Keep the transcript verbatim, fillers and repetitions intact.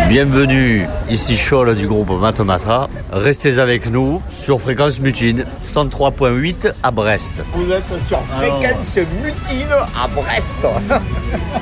Bienvenue, ici Scholl du groupe Matomatra. Restez avec nous sur Fréquence Mutine, cent trois point huit à Brest. Vous êtes sur Fréquence Mutine à Brest.